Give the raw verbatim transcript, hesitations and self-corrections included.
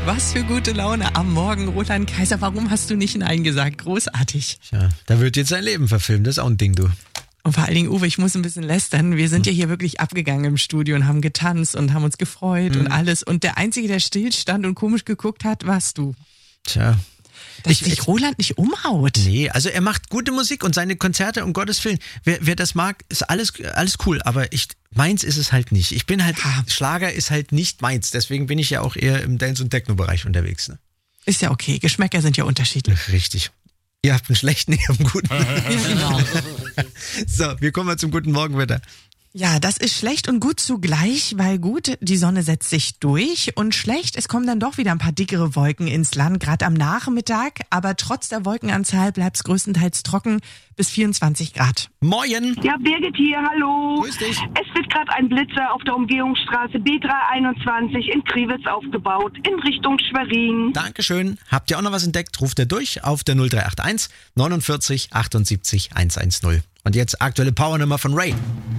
Was für gute Laune am Morgen, Roland Kaiser. Warum hast du nicht Nein gesagt? Großartig. Tja, da wird jetzt sein Leben verfilmt. Das ist auch ein Ding, du. Und vor allen Dingen, Uwe, ich muss ein bisschen lästern. Wir sind ja hier wirklich abgegangen im Studio und haben getanzt und haben uns gefreut mhm. und alles. Und der Einzige, der still stand und komisch geguckt hat, warst du. Tja. Dass Ich- sich ich- Roland nicht umhaut. Nee, also er macht gute Musik und seine Konzerte, um Gottes Willen. Wer, wer das mag, ist alles, alles cool. Aber ich, meins ist es halt nicht. Ich bin halt, Ja. Schlager ist halt nicht meins. Deswegen bin ich ja auch eher im Dance- und Techno-Bereich unterwegs. Ne? Ist ja okay. Geschmäcker sind ja unterschiedlich. Richtig. Ihr habt einen schlechten, ihr habt einen guten. Ja, genau. So, wir kommen mal zum guten Morgenwetter. Ja, das ist schlecht und gut zugleich, weil gut, die Sonne setzt sich durch und schlecht, es kommen dann doch wieder ein paar dickere Wolken ins Land, gerade am Nachmittag, aber trotz der Wolkenanzahl bleibt es größtenteils trocken bis vierundzwanzig Grad. Moin! Ja, Birgit hier, hallo. Grüß dich. Es wird gerade ein Blitzer auf der Umgehungsstraße B dreihunderteinundzwanzig in Kriwitz aufgebaut, in Richtung Schwerin. Dankeschön. Habt ihr auch noch was entdeckt? Ruft ihr durch auf der null drei acht eins neunundvierzig achtundsiebzig hundertzehn. Und jetzt aktuelle Powernummer von Ray.